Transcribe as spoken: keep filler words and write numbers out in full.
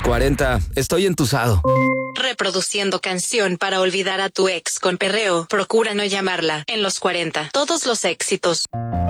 cuarenta, estoy entusado. Reproduciendo canción para olvidar a tu ex con perreo. Procura no llamarla en los cuarenta. Todos los éxitos.